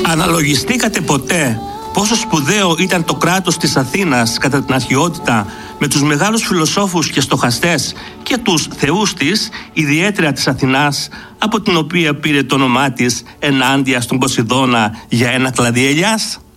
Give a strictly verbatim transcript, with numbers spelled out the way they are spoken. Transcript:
Αναλογιστήκατε ποτέ πόσο σπουδαίο ήταν το κράτος της Αθήνας κατά την αρχαιότητα, με τους μεγάλους φιλοσόφους και στοχαστές και τους θεούς της, ιδιαίτερα της Αθηνάς, από την οποία πήρε το όνομά της ενάντια στον Ποσειδώνα για ένα κλαδί ελιάς?